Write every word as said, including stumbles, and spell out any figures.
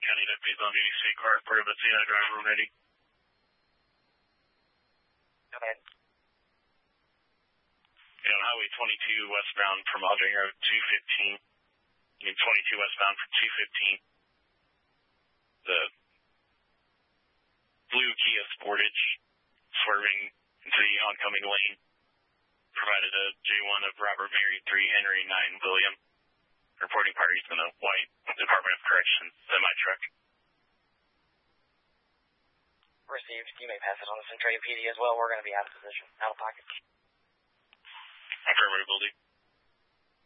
County deputies on duty, state car, Puerto Betsina, driver when ready. Go ahead. Yeah, on Highway twenty-two westbound from Aldring Road two fifteen. I mean, twenty-two westbound from two fifteen. The blue Kia Sportage swerving into the oncoming lane. Provided a J one of Robert Mary three Henry nine William. Reporting parties in a white Department of Corrections semi-truck. Received. You may pass it on to Centralia P D as well. We're going to be out of position. Out of pocket. Affirmative, will do.